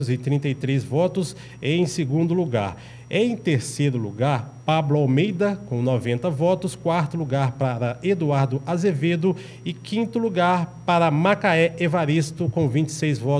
e 33 votos em segundo lugar. Em terceiro lugar, Pablo Almeida, com 90 votos. Quarto lugar para Eduardo Azevedo. E quinto lugar para Macaé Evaristo, com 26 votos.